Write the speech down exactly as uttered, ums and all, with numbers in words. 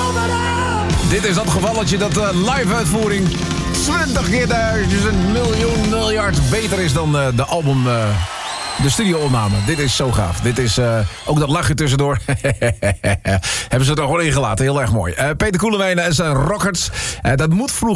Dit is dat gevalletje dat uh, live-uitvoering twintig keer duizend miljoen miljard beter is dan uh, de album... Uh, de studio-opname. Dit is zo gaaf. Dit is uh, ook dat lachje tussendoor. Hebben ze het er gewoon ingelaten. Heel erg mooi. Uh, Peter Koelewijn en zijn Rockets. Uh, dat moet vroeg